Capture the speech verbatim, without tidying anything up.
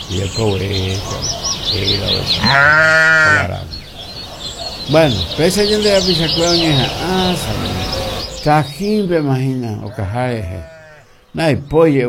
y el cobre, y la verdad. Bueno, pesa yo de la pizza cueva, ah, sabe. Tajimbe, imagina, o cajaje. No hay pollo.